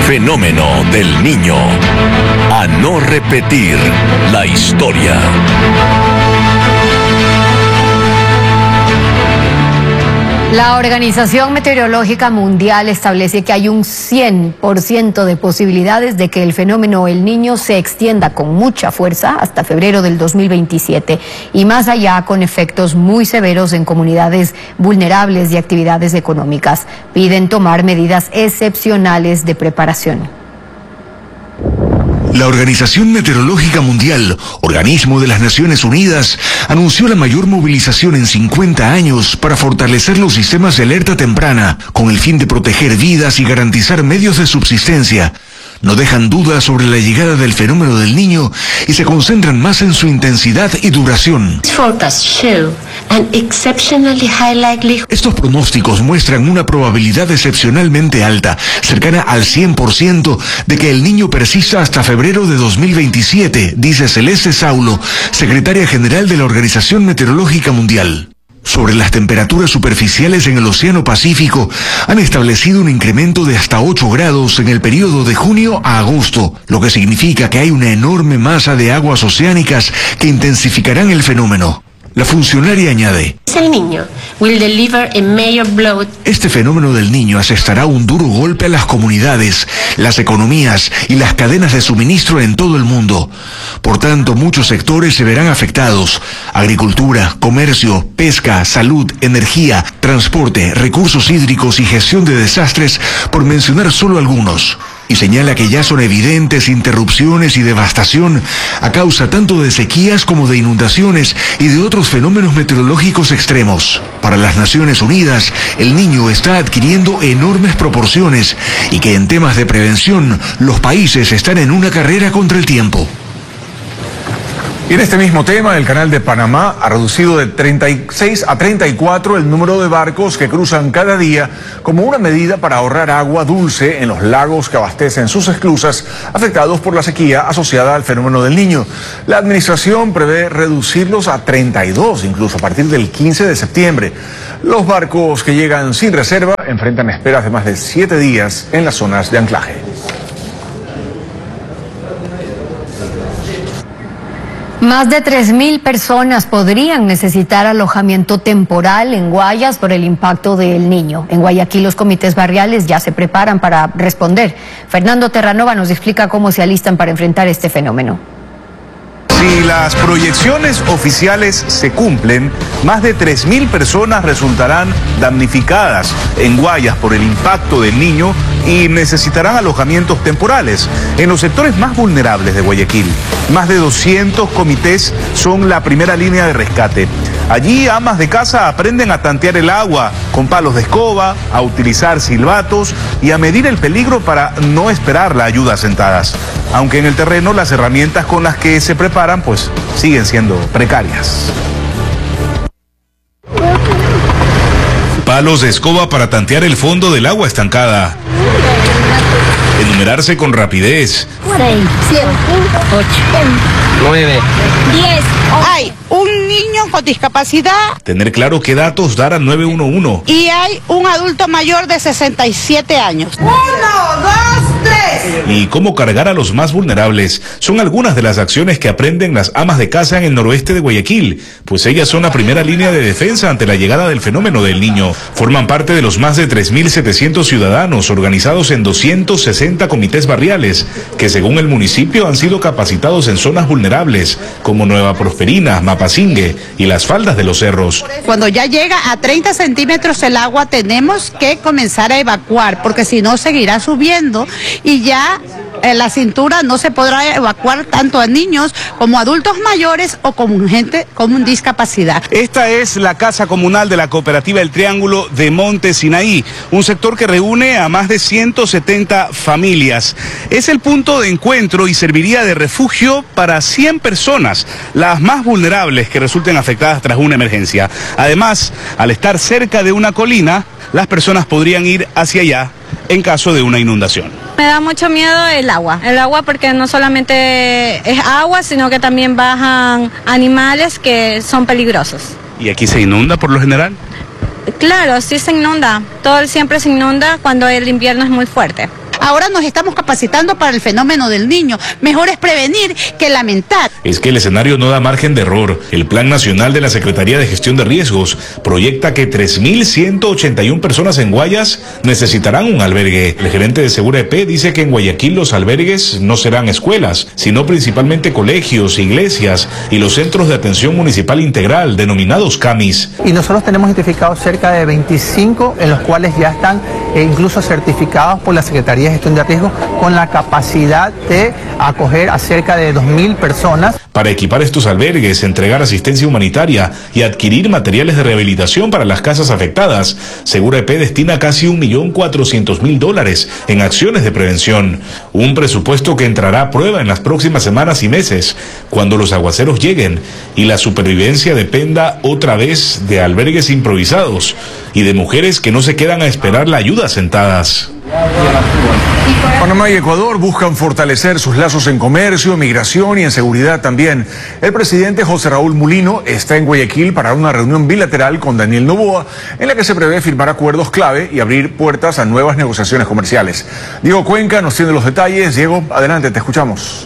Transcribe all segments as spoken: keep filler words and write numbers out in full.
Fenómeno del Niño. A no repetir la historia. La Organización Meteorológica Mundial establece que hay un cien por ciento de posibilidades de que el fenómeno El Niño se extienda con mucha fuerza hasta febrero del dos mil veintisiete y más allá, con efectos muy severos en comunidades vulnerables y actividades económicas. Piden tomar medidas excepcionales de preparación. La Organización Meteorológica Mundial, organismo de las Naciones Unidas, anunció la mayor movilización en cincuenta años para fortalecer los sistemas de alerta temprana, con el fin de proteger vidas y garantizar medios de subsistencia. No dejan dudas sobre la llegada del fenómeno del Niño y se concentran más en su intensidad y duración. Estos pronósticos muestran una probabilidad excepcionalmente alta, cercana al cien por ciento, de que el Niño persista hasta febrero de dos mil veintisiete, dice Celeste Saulo, secretaria general de la Organización Meteorológica Mundial. Sobre las temperaturas superficiales en el Océano Pacífico, han establecido un incremento de hasta ocho grados en el periodo de junio a agosto, lo que significa que hay una enorme masa de aguas oceánicas que intensificarán el fenómeno. La funcionaria añade: El Niño will deliver a major blow. Este fenómeno del Niño asestará un duro golpe a las comunidades, las economías y las cadenas de suministro en todo el mundo. Por tanto, muchos sectores se verán afectados: agricultura, comercio, pesca, salud, energía, transporte, recursos hídricos y gestión de desastres, por mencionar solo algunos. Y señala que ya son evidentes interrupciones y devastación a causa tanto de sequías como de inundaciones y de otros fenómenos meteorológicos extremos. Para las Naciones Unidas, el Niño está adquiriendo enormes proporciones y que en temas de prevención los países están en una carrera contra el tiempo. Y en este mismo tema, el Canal de Panamá ha reducido de treinta y seis a treinta y cuatro el número de barcos que cruzan cada día como una medida para ahorrar agua dulce en los lagos que abastecen sus esclusas afectados por la sequía asociada al fenómeno del Niño. La administración prevé reducirlos a treinta y dos, incluso a partir del quince de septiembre. Los barcos que llegan sin reserva enfrentan esperas de más de siete días en las zonas de anclaje. Más de tres mil personas podrían necesitar alojamiento temporal en Guayas por el impacto del Niño. En Guayaquil los comités barriales ya se preparan para responder. Fernando Terranova nos explica cómo se alistan para enfrentar este fenómeno. Si las proyecciones oficiales se cumplen, más de tres mil personas resultarán damnificadas en Guayas por el impacto del Niño y necesitarán alojamientos temporales en los sectores más vulnerables de Guayaquil. Más de doscientos comités son la primera línea de rescate. Allí amas de casa aprenden a tantear el agua con palos de escoba, a utilizar silbatos y a medir el peligro para no esperar la ayuda sentadas. Aunque en el terreno las herramientas con las que se preparan pues siguen siendo precarias. Palos de escoba para tantear el fondo del agua estancada. Enumerarse con rapidez. seis, siete, ocho, nueve, diez. Hay un niño con discapacidad. Tener claro qué datos dar al nueve uno uno. Y hay un adulto mayor de sesenta y siete años. Uno, dos, tres. Y cómo cargar a los más vulnerables son algunas de las acciones que aprenden las amas de casa en el noroeste de Guayaquil, pues ellas son la primera línea de defensa ante la llegada del fenómeno del Niño. Forman parte de los más de tres mil setecientos ciudadanos organizados en doscientos sesenta comités barriales, que según el municipio han sido capacitados en zonas vulnerables, como Nueva Prosperina, Mapasingue y las faldas de los cerros. Cuando ya llega a treinta centímetros el agua, tenemos que comenzar a evacuar, porque si no seguirá subiendo y ya en la cintura no se podrá evacuar tanto a niños como a adultos mayores o como gente con discapacidad. Esta es la casa comunal de la cooperativa El Triángulo de Monte Sinaí, un sector que reúne a más de ciento setenta familias. Es el punto de encuentro y serviría de refugio para cien personas, las más vulnerables que resulten afectadas tras una emergencia. Además, al estar cerca de una colina, las personas podrían ir hacia allá en caso de una inundación. Me da mucho miedo el agua, el agua porque no solamente es agua, sino que también bajan animales que son peligrosos. ¿Y aquí se inunda por lo general? Claro, sí se inunda, todo siempre se inunda cuando el invierno es muy fuerte. Ahora nos estamos capacitando para el fenómeno del niño. Mejor es prevenir que lamentar. Es que el escenario no da margen de error. El Plan Nacional de la Secretaría de Gestión de Riesgos proyecta que tres mil ciento ochenta y una personas en Guayas necesitarán un albergue. El gerente de Segura E P dice que en Guayaquil los albergues no serán escuelas, sino principalmente colegios, iglesias y los centros de atención municipal integral, denominados CAMIS. Y nosotros tenemos identificados cerca de veinticinco, en los cuales ya están eh, incluso certificados por la Secretaría de Gestión de Riesgos con la capacidad de acoger a cerca de dos mil personas. Para equipar estos albergues, entregar asistencia humanitaria y adquirir materiales de rehabilitación para las casas afectadas, Segura E P destina casi un millón cuatrocientos mil dólares en acciones de prevención. Un presupuesto que entrará a prueba en las próximas semanas y meses, cuando los aguaceros lleguen y la supervivencia dependa otra vez de albergues improvisados y de mujeres que no se quedan a esperar la ayuda sentadas. Panamá y Ecuador buscan fortalecer sus lazos en comercio, migración y en seguridad también. El presidente José Raúl Mulino está en Guayaquil para una reunión bilateral con Daniel Noboa, en la que se prevé firmar acuerdos clave y abrir puertas a nuevas negociaciones comerciales. Diego Cuenca nos tiene los detalles. Diego, adelante, te escuchamos.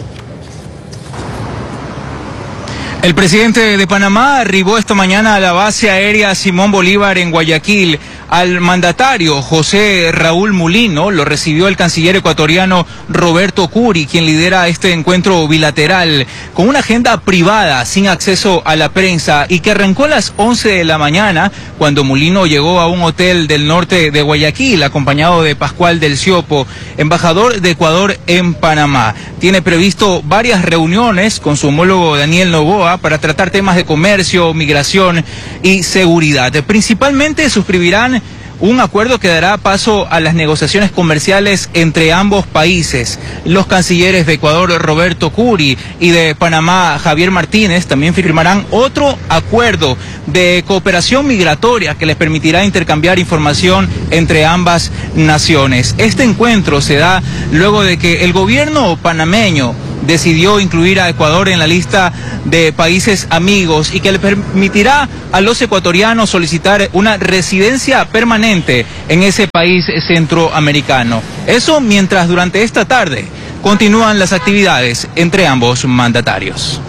El presidente de Panamá arribó esta mañana a la base aérea Simón Bolívar en Guayaquil. Al mandatario José Raúl Mulino lo recibió el canciller ecuatoriano Roberto Curi, quien lidera este encuentro bilateral con una agenda privada sin acceso a la prensa y que arrancó a las once de la mañana cuando Mulino llegó a un hotel del norte de Guayaquil acompañado de Pascual del Ciopo, embajador de Ecuador en Panamá. Tiene previsto varias reuniones con su homólogo Daniel Noboa para tratar temas de comercio, migración y seguridad. Principalmente suscribirán un acuerdo que dará paso a las negociaciones comerciales entre ambos países. Los cancilleres de Ecuador, Roberto Curi, y de Panamá, Javier Martínez, también firmarán otro acuerdo de cooperación migratoria que les permitirá intercambiar información entre ambas naciones. Este encuentro se da luego de que el gobierno panameño decidió incluir a Ecuador en la lista de países amigos y que le permitirá a los ecuatorianos solicitar una residencia permanente en ese país centroamericano. Eso mientras durante esta tarde continúan las actividades entre ambos mandatarios.